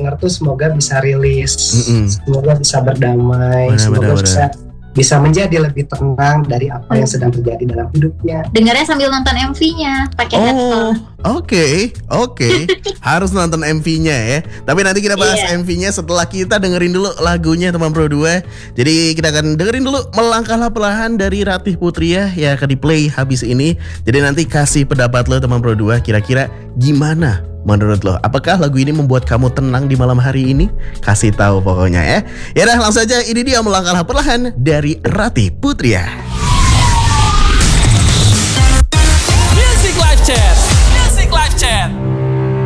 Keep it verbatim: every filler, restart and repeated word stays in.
denger tuh semoga bisa rilis, Mm-mm. semoga bisa berdamai, Benar, semoga benar, bisa bisa menjadi lebih tenang dari apa yang sedang terjadi dalam hidupnya. Dengarnya sambil nonton M V-nya pakai Oh, headphone. oke, oke. Harus nonton M V-nya ya. Tapi nanti kita bahas Iya. M V-nya setelah kita dengerin dulu lagunya teman Pro dua. Jadi kita akan dengerin dulu Melangkahlah Perlahan dari Ratih Putri ya, yang akan di-play habis ini. Jadi nanti kasih pendapat lo teman Pro dua, kira-kira gimana menurut lo? Apakah lagu ini membuat kamu tenang di malam hari ini? Kasih tahu pokoknya ya. Ya udah, langsung aja, ini dia Melangkahlah Perlahan dari Ratih Putri ya.